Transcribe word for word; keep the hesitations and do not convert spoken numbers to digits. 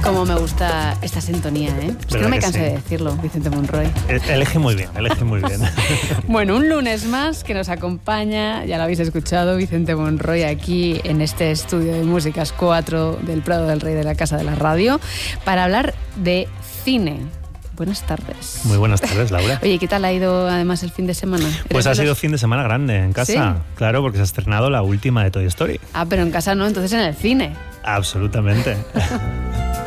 Cómo me gusta esta sintonía, ¿eh? Es que no me que canso sí? de decirlo, Vicente Monroy. Elige muy bien, elige muy bien. Bueno, un lunes más que nos acompaña, ya lo habéis escuchado, Vicente Monroy aquí en este estudio de Músicas cuatro del Prado del Rey de la Casa de la Radio para hablar de cine. Buenas tardes. Muy buenas tardes, Laura. Oye, ¿qué tal ha ido además el fin de semana? Pues ha los... sido fin de semana grande en casa. ¿Sí? Claro, porque se ha estrenado la última de Toy Story. Ah, pero en casa no, entonces en el cine. Absolutamente.